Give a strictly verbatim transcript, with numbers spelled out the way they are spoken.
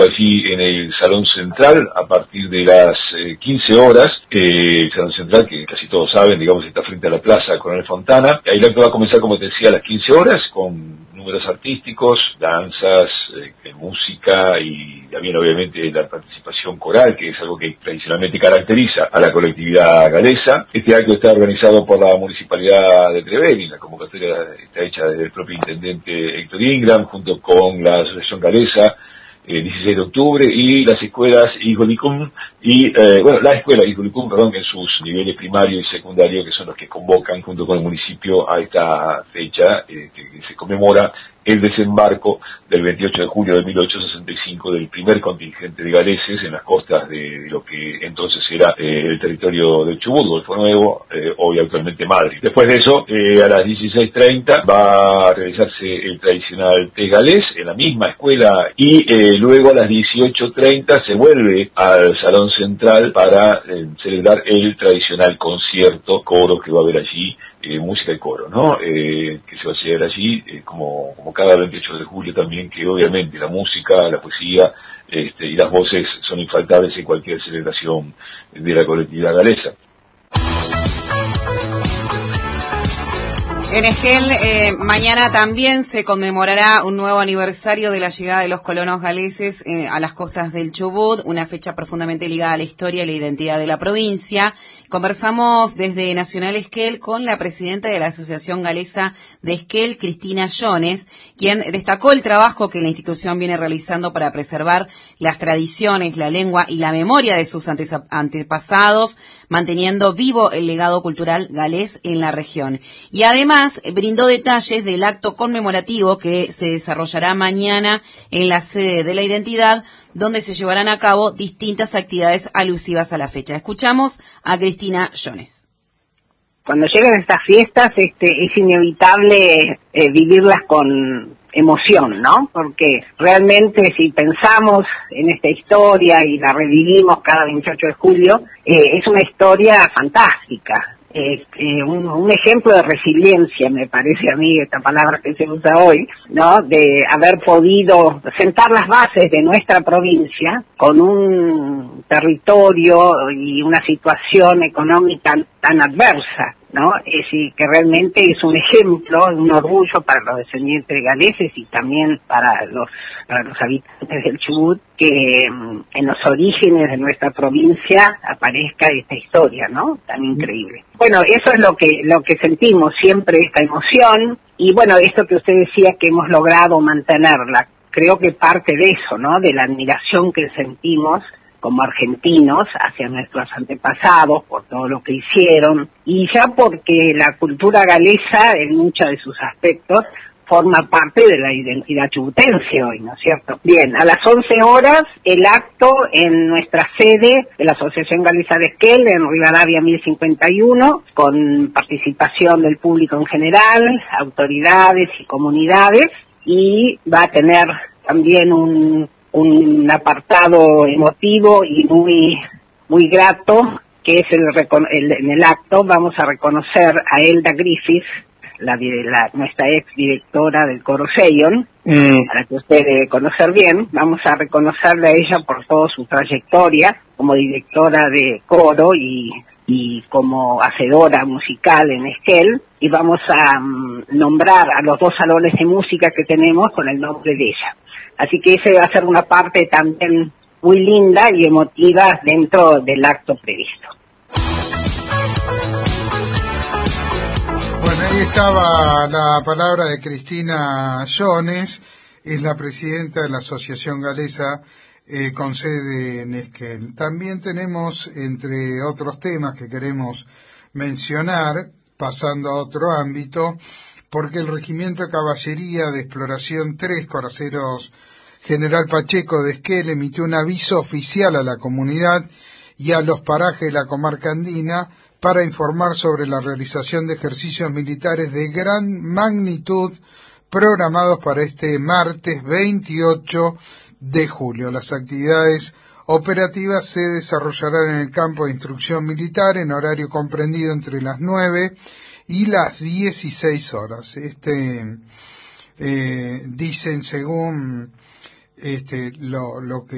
allí en el Salón Central a partir de las eh, quince horas. Eh, el Salón Central, que casi todos saben, digamos, está frente a la Plaza Coronel Fontana. Ahí el acto va a comenzar, como te decía, a las quince horas, con números artísticos, danzas, eh, música y también, obviamente, la participación coral, que es algo que tradicionalmente caracteriza a la colectividad galesa. Este acto está organizado por la Municipalidad de Trevelin. La convocatoria está hecha desde el propio intendente Héctor Ingram, junto con la Asociación Galesa, el dieciséis de octubre, y las escuelas Hijolicum, y, eh, bueno, la escuela Hijolicum, perdón, en sus niveles primario y secundario, que son los que convocan junto con el municipio a esta fecha, eh, que, que se conmemora el desembarco del veintiocho de julio de mil ochocientos sesenta y cinco del primer contingente de galeses en las costas de, de lo que entonces era eh, el territorio del Chubut, Golfo Nuevo, eh, hoy actualmente Madrid. Después de eso, eh, a las dieciséis treinta va a realizarse el tradicional té galés en la misma escuela, y eh, luego a las dieciocho treinta se vuelve al Salón Central para eh, celebrar el tradicional concierto coro que va a haber allí. Eh, música y coro, ¿no? Eh, que se va a hacer allí, eh, como, como cada veintiocho de julio también, que obviamente la música, la poesía este, y las voces son infaltables en cualquier celebración de la colectividad galesa. En Esquel, eh, mañana también se conmemorará un nuevo aniversario de la llegada de los colonos galeses eh, a las costas del Chubut, una fecha profundamente ligada a la historia y la identidad de la provincia. Conversamos desde Nacional Esquel con la presidenta de la Asociación Galesa de Esquel, Cristina Jones, quien destacó el trabajo que la institución viene realizando para preservar las tradiciones, la lengua y la memoria de sus antepasados, manteniendo vivo el legado cultural galés en la región. Y además, brindó detalles del acto conmemorativo que se desarrollará mañana en la sede de la identidad, donde se llevarán a cabo distintas actividades alusivas a la fecha. Escuchamos a Cristina Jones. Cuando llegan estas fiestas, este, es inevitable eh, vivirlas con emoción, ¿no? Porque realmente si pensamos en esta historia y la revivimos cada veintiocho de julio, eh, es una historia fantástica. Eh, eh, un, un ejemplo de resiliencia, me parece a mí, esta palabra que se usa hoy, ¿no? De haber podido sentar las bases de nuestra provincia con un territorio y una situación económica tan, tan adversa, ¿no? Es decir, que realmente es un ejemplo, un orgullo para los descendientes galeses y también para los para los habitantes del Chubut, que mm, en los orígenes de nuestra provincia aparezca esta historia, ¿no? Tan increíble. Bueno, eso es lo que lo que sentimos siempre, esta emoción, y bueno, esto que usted decía que hemos logrado mantenerla, creo que parte de eso, ¿no? De la admiración que sentimos como argentinos hacia nuestros antepasados por todo lo que hicieron, y ya porque la cultura galesa en muchos de sus aspectos forma parte de la identidad chubutense hoy, ¿no es cierto? Bien, a las once horas el acto en nuestra sede de la Asociación Galesa de Esquel, en Rivadavia mil cincuenta y uno, con participación del público en general, autoridades y comunidades, y va a tener también un un apartado emotivo y muy muy grato, que es el, el en el acto vamos a reconocer a Elda Griffith, la, la nuestra ex directora del coro Seion, mm. a la que usted debe conocer bien. Vamos a reconocerle a ella por toda su trayectoria como directora de coro y y como hacedora musical en Esquel, y vamos a um, nombrar a los dos salones de música que tenemos con el nombre de ella. Así que esa va a ser una parte también muy linda y emotiva dentro del acto previsto. Bueno, ahí estaba la palabra de Cristina Jones, es la presidenta de la Asociación Galesa eh, con sede en Esquel. También tenemos, entre otros temas que queremos mencionar, pasando a otro ámbito, porque el Regimiento de Caballería de Exploración tres, Coraceros General Pacheco de Esquel, emitió un aviso oficial a la comunidad y a los parajes de la comarca andina para informar sobre la realización de ejercicios militares de gran magnitud programados para este martes veintiocho de julio. Las actividades operativas se desarrollarán en el campo de instrucción militar en horario comprendido entre las nueve y las dieciséis horas. Este, eh, dicen según este, lo, lo que